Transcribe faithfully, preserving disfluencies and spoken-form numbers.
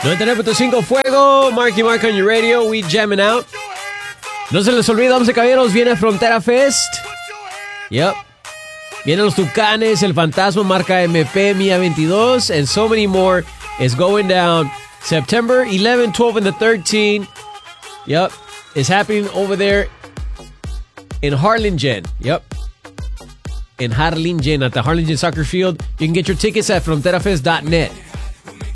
noventa y nueve punto cinco Fuego, Marky Mark on your radio, we jamming out. No se les olvide, damas y caballeros, viene Frontera Fest. Yep. Vienen los Tucanes, el Fantasma, marca M P, Mía veintidós, and so many more is going down September eleventh, twelfth, and the thirteenth. Yep. It's happening over there in Harlingen. Yep. In Harlingen at the Harlingen Soccer Field. You can get your tickets at frontera fest dot net.